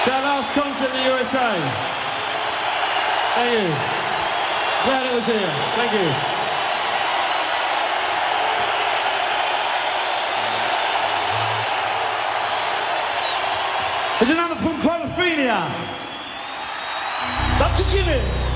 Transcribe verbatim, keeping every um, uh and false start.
It's our last concert in the U S A. Thank you. Glad it was here. Thank you. There's another from California. Doctor Jimmy.